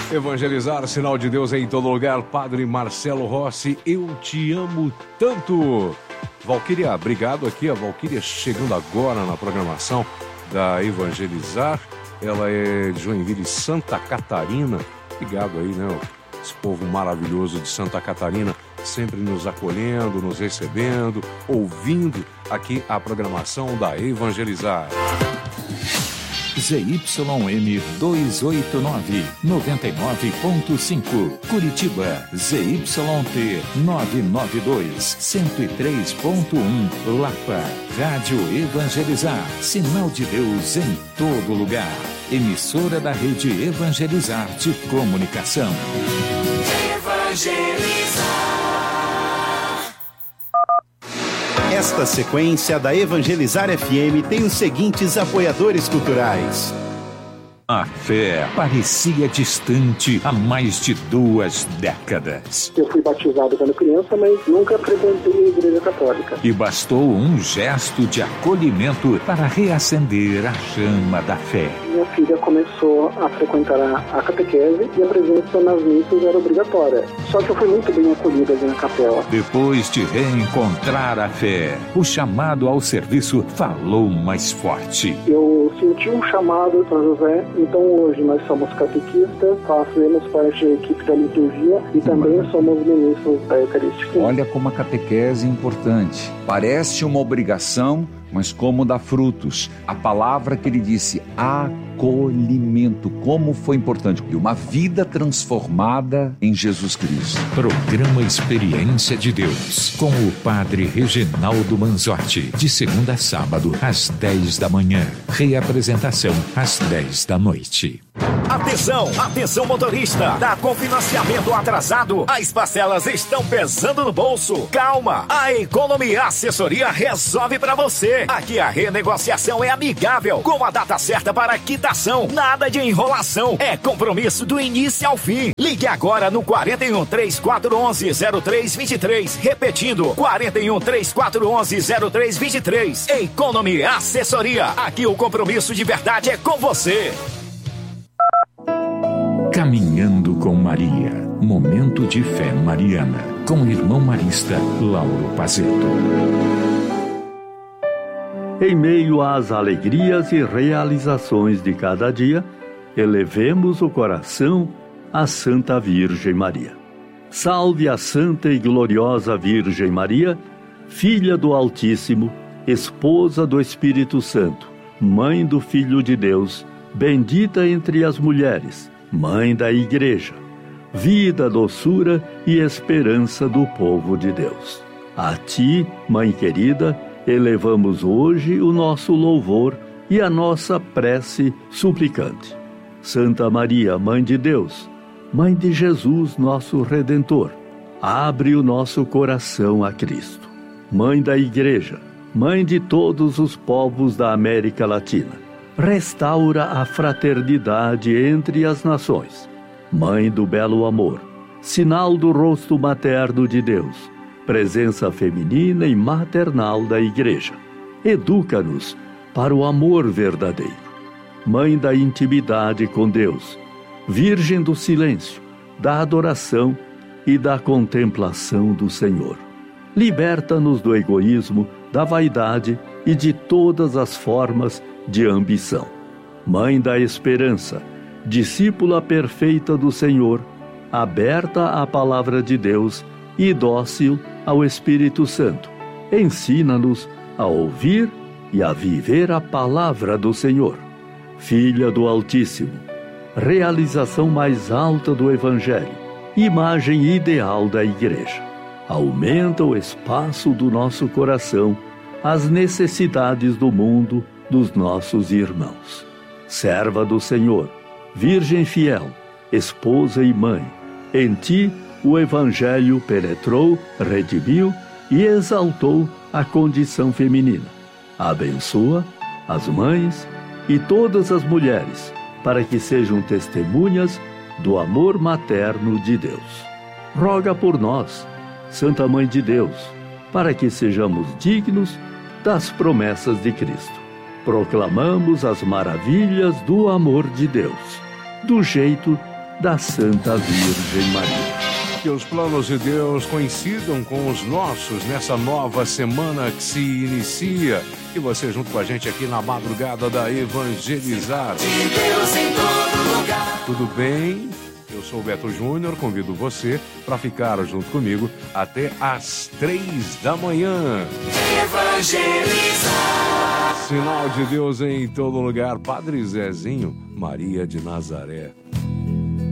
Evangelizar, sinal de Deus em todo lugar. Padre Marcelo Rossi, eu te amo tanto. Valquíria, obrigado aqui. A Valquíria chegando agora na programação da Evangelizar. Ela é de Joinville, Santa Catarina. Obrigado aí, né? Esse povo maravilhoso de Santa Catarina, sempre nos acolhendo, nos recebendo, ouvindo aqui a programação da Evangelizar. ZYM 289, 99.5, Curitiba, ZYT 992, 103.1, Lapa, Rádio Evangelizar, sinal de Deus em todo lugar. Emissora da Rede Evangelizar de Comunicação. Esta sequência da Evangelizar FM tem os seguintes apoiadores culturais. A fé parecia distante há mais de 2 décadas. Eu fui batizado quando criança, mas nunca frequentei a Igreja Católica. E bastou um gesto de acolhimento para reacender a chama da fé. Minha filha começou a frequentar a catequese e a presença nas missas era obrigatória. Só que eu fui muito bem acolhida ali na capela. Depois de reencontrar a fé, o chamado ao serviço falou mais forte. Eu senti um chamado para José. Então hoje nós somos catequistas, fazemos parte da equipe da liturgia e também somos ministros da Eucarística. Olha como a catequese é importante. Parece uma obrigação, mas como dá frutos. A palavra que ele disse, acolhimento, como foi importante. E uma vida transformada em Jesus Cristo. Programa Experiência de Deus, com o Padre Reginaldo Manzotti, de segunda a sábado, às 10 da manhã. Reapresentação, às 10 da noite. Atenção, atenção motorista, tá com financiamento atrasado? As parcelas estão pesando no bolso. Calma, a Economia Assessoria resolve pra você. Aqui a renegociação é amigável, com a data certa para quitação. Nada de enrolação, é compromisso do início ao fim. Ligue agora no 41 3411 0323, repetindo, 41 3411 0323. Economia Assessoria, aqui o compromisso de verdade é com você. Caminhando com Maria, momento de fé mariana, com o irmão marista Lauro Pazeto. Em meio às alegrias e realizações de cada dia, elevemos o coração à Santa Virgem Maria. Salve a Santa e Gloriosa Virgem Maria, filha do Altíssimo, esposa do Espírito Santo, mãe do Filho de Deus, bendita entre as mulheres, Mãe da Igreja, vida, doçura e esperança do povo de Deus. A ti, Mãe querida, elevamos hoje o nosso louvor e a nossa prece suplicante. Santa Maria, Mãe de Deus, Mãe de Jesus, nosso Redentor, abre o nosso coração a Cristo. Mãe da Igreja, Mãe de todos os povos da América Latina, restaura a fraternidade entre as nações. Mãe do belo amor, sinal do rosto materno de Deus, presença feminina e maternal da Igreja. Educa-nos para o amor verdadeiro. Mãe da intimidade com Deus, Virgem do silêncio, da adoração e da contemplação do Senhor. Liberta-nos do egoísmo, da vaidade e de todas as formas de ambição. Mãe da esperança, discípula perfeita do Senhor, aberta à palavra de Deus e dócil ao Espírito Santo, ensina-nos a ouvir e a viver a palavra do Senhor. Filha do Altíssimo, realização mais alta do Evangelho, imagem ideal da Igreja. Aumenta o espaço do nosso coração às necessidades do mundo, dos nossos irmãos. Serva do Senhor, Virgem fiel, esposa e mãe, em ti o Evangelho penetrou, redimiu e exaltou a condição feminina. Abençoa as mães e todas as mulheres, para que sejam testemunhas do amor materno de Deus. Roga por nós, Santa Mãe de Deus, para que sejamos dignos das promessas de Cristo. Proclamamos as maravilhas do amor de Deus, do jeito da Santa Virgem Maria. Que os planos de Deus coincidam com os nossos nessa nova semana que se inicia. E você junto com a gente aqui na madrugada da Evangelizar. De Deus em todo lugar. Tudo bem? Eu sou o Beto Júnior, convido você para ficar junto comigo até às 3 da manhã. Evangelizar. Sinal de Deus em todo lugar. Padre Zezinho, Maria de Nazaré.